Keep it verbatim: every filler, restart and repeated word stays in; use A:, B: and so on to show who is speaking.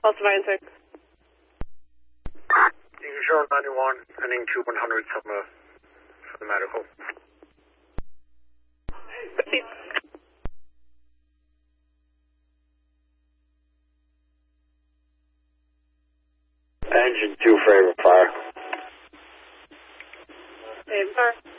A: Pulse nine six.
B: You can show ninety-one, ending two one hundred from the, for the medical. Engine two for Haven Fire.
A: Haven Fire.